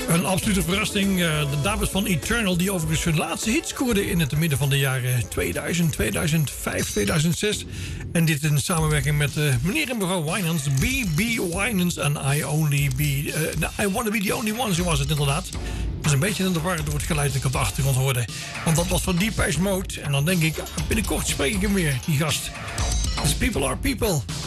Een absolute verrassing. De dames van Eternal, die overigens hun laatste hit scoorden in het midden van de jaren 2000, 2005, 2006. En dit in samenwerking met meneer en mevrouw Winans, B.B. Winans en I Wanna Be The Only One, zo was het inderdaad. Ik was een beetje in de war door het geluid dat ik op de achtergrond hoorde. Want dat was van Depeche Mode. En dan denk ik, binnenkort spreek ik hem weer, die gast. Dus People Are People.